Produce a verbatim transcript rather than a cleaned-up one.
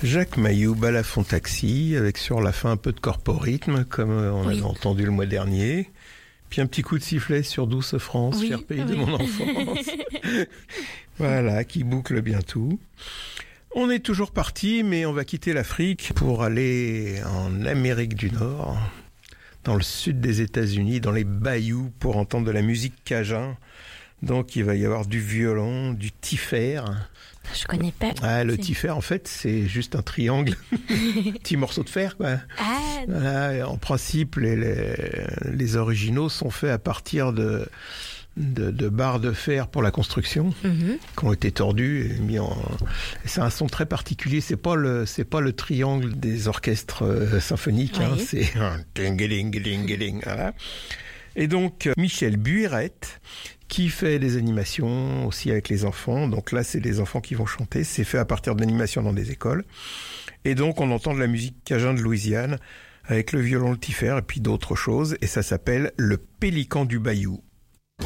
Jacques Mayou, Balafon Taxi, avec sur la fin un peu de corporhythme, comme on Oui. avait entendu le mois dernier. Puis un petit coup de sifflet sur Douce France, Oui, cher pays oui. de mon enfance. Voilà, qui boucle bien tout. On est toujours parti, mais on va quitter l'Afrique pour aller en Amérique du Nord, dans le sud des États-Unis, dans les bayous, pour entendre de la musique cajun. Donc il va y avoir du violon, du tiffer. Je connais pas. Ah, le C'est- tiffer, en fait, c'est juste un triangle, petit morceau de fer, quoi. Ah, Voilà, et en principe, les, les, les originaux sont faits à partir de, de, de barres de fer pour la construction, mhm. qui ont été tordues et mis en. Et c'est un son très particulier. C'est pas le, c'est pas le triangle des orchestres euh, symphoniques. Hein, Oui. c'est un ding-a-ding-a-ding-a-ding, voilà. Et donc euh, Michel Buirette, qui fait des animations aussi avec les enfants. Donc là, c'est les enfants qui vont chanter. C'est fait à partir d'animations dans des écoles. Et donc, on entend de la musique cajun de Louisiane avec le violon, le tiffer et puis d'autres choses. Et ça s'appelle le Pélican du Bayou.